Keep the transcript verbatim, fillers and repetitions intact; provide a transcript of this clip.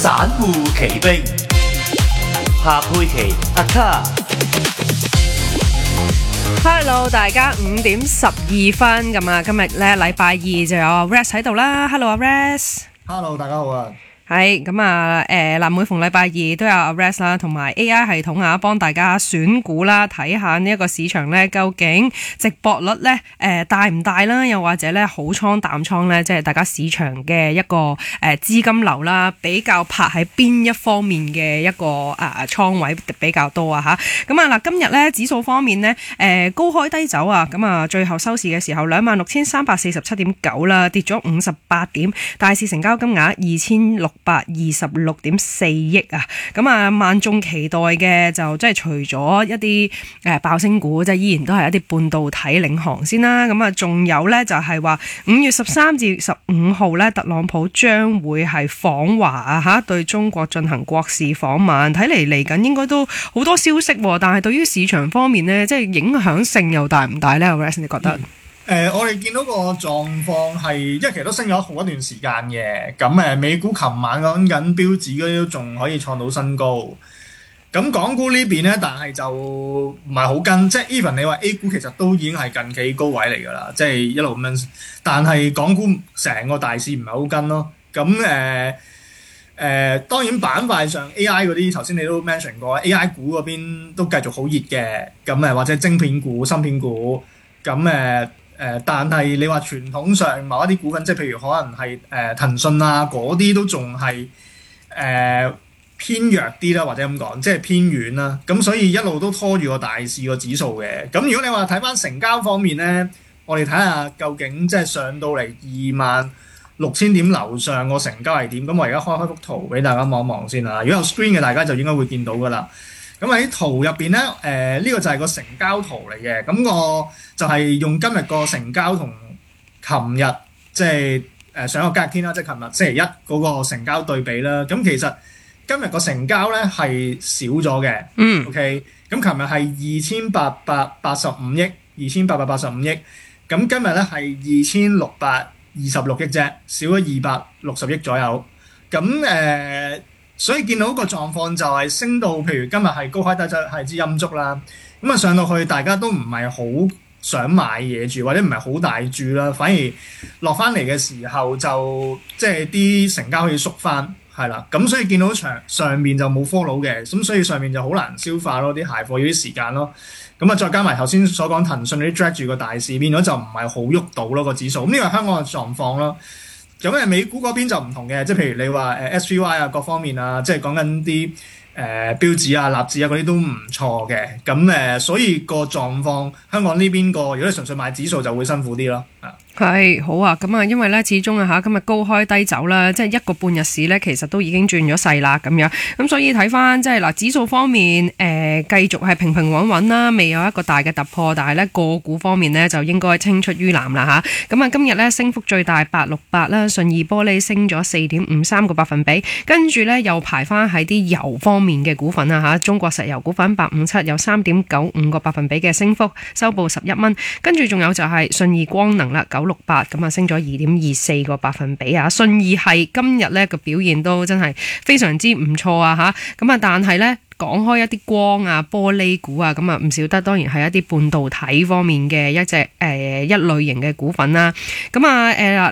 散戶奇兵，夏佩琪阿卡。 Hello， 大家五點十二分咁啊！今日咧禮拜二就有阿 Rex 喺度啦。Hello， 阿 Rex。Hello， 大家好啊。 係咁啊，誒嗱，每逢禮拜二都有阿 Rex 啦，同埋 A I 系統啊，幫大家選股啦，睇下呢一個市場咧，究竟值博率咧，誒、呃、大唔大啦？又或者咧好倉淡倉咧，即係大家市場嘅一個誒資金流啦，比較拍喺邊一方面嘅一個啊倉位比較多啊吓。咁啊嗱，今日咧指數方面咧，誒、呃、高開低走啊，咁啊最後收市嘅時候兩萬六千三百四十七點九啦，跌咗五十八點，大市成交金額二千六百二十六點四億啊！咁啊，萬眾期待嘅就即係除咗一啲誒爆升股，即係依然都係一啲半導體領航先啦。咁啊，仲有咧就係話五月十三至十五號咧，特朗普將會係訪華啊嚇，對中國進行國事訪問。睇嚟嚟緊應該都好多消息，但係對於市場方面咧，即係影響性又大唔大咧 ？Rex 你覺得？ 嗯誒、呃，我哋見到個狀況係，因為其實都升咗好一段時間嘅。咁誒，美股琴晚講緊標指嗰啲都仲可以創到新高。咁港股呢邊咧，但係就唔係好跟，即係 even 你話 A 股其實都已經係近期高位嚟㗎啦，即係一路咁樣。但係港股成個大市唔係好跟咯。咁誒誒，當然板塊上 A I 嗰啲，頭先你都 mention 過 A I 股嗰邊都繼續好熱嘅。咁誒，或者晶片股、芯片股，咁誒。誒、呃，但係你話傳統上某一啲股份，即係譬如可能係誒、呃、騰訊啊嗰啲都仲係誒偏弱啲啦，或者咁講，即係偏軟啦。咁所以一路都拖住個大市個指數嘅。咁如果你話睇翻成交方面咧，我哋睇下究竟即係上到嚟二萬六千點樓上個成交係點？咁我而家開開幅圖俾大家望一望先啦。如果有 screen 嘅，大家就應該會見到噶啦。咁喺圖入邊咧，誒、呃、呢、這個就係個成交圖嚟嘅。咁、那個就係用今日個成交同琴日即係誒上一個交易天啦，即係琴日星期一嗰個成交對比啦。咁其實今日個成交咧係少咗嘅。嗯。OK。咁琴日係二千八百八十五億，二千八百八十五億。咁今日咧係二千六百二十六億啫，少咗二百六十億左右。咁誒。呃所以見到個狀況就係升到，譬如今日係高開低走係支陰燭啦，咁啊上到去大家都唔係好想買嘢住，或者唔係好大注啦，反而落翻嚟嘅時候就即係啲成交可以縮翻，係啦，咁所以見到場上面就冇 follow 嘅，咁所以上面就好難消化咯，啲蟹貨要啲時間咯，咁啊再加埋頭先所講騰訊嗰啲 drag 住個大市，變咗就唔係好喐到咯個指數，咁呢個係香港嘅狀況咯。咁誒美股嗰邊就唔同嘅，即係譬如你話誒 S P Y 啊各方面啊，即係講緊啲誒標指啊、納指啊嗰啲都唔錯嘅。咁誒、呃，所以個狀況香港呢邊個，如果你純粹買指數就會辛苦啲咯。啊， 係好啊，咁啊，因為咧始終啊嚇今日高開低走啦，即係一個半日市咧，其實都已經轉咗勢啦咁樣。咁所以睇翻即係嗱指數方面，誒、呃、繼續係平平穩穩啦，未有一個大嘅突破，但係咧個股方面咧就應該青出於藍啦嚇。咁啊今日咧升幅最大八六八啦，信義玻璃升咗四點五三個百分比，跟住咧又排翻喺啲油方面嘅股份啊嚇，中國石油股份八五七有三點九五個百分比嘅升幅，收報十一蚊。跟住仲有就係信義光能啦，九六八咁啊，升咗二點二四個百分比啊！信義係今日咧個表現都真係非常之唔錯啊吓，咁啊，但係咧。講開一啲光啊、玻璃股啊，咁啊唔少得，當然係一啲半導體方面嘅一隻誒、呃、一類型嘅股份啦。咁啊誒